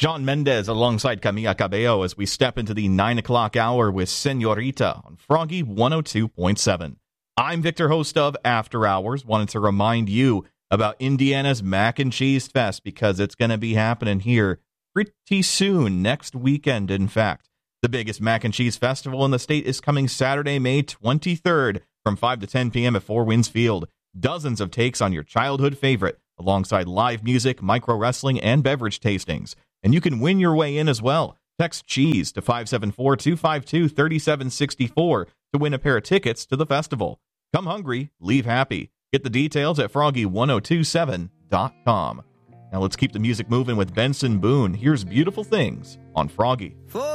John Mendez alongside Camila Cabello as we step into the 9 o'clock hour with Senorita on Froggy 102.7. I'm Victor, host of After Hours. Wanted to remind you about Indiana's Mac and Cheese Fest because it's going to be happening here pretty soon, next weekend, in fact. The biggest mac and cheese festival in the state is coming Saturday, May 23rd from 5 to 10 p.m. at Four Winds Field. Dozens of takes on your childhood favorite, alongside live music, micro wrestling, and beverage tastings. And you can win your way in as well. Text CHEESE to 574-252-3764 to win a pair of tickets to the festival. Come hungry, leave happy. Get the details at froggy1027.com. Now let's keep the music moving with Benson Boone. Here's Beautiful Things on Froggy.